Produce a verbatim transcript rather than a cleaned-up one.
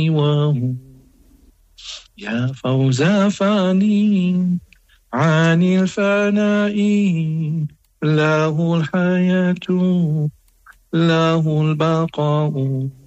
وهو يا فوز فاني عن الفناء، له الحياة له البقاء